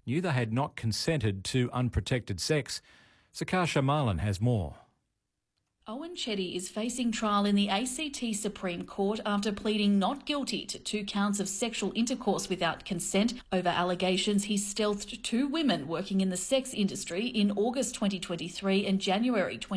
knew they had not consented to unprotected sex. Sakasha Marlin has more. Owen Chetty is facing trial in the ACT Supreme Court after pleading not guilty to 2 counts of sexual intercourse without consent over allegations he stealthed 2 women working in the sex industry in August 2023 and January 2024.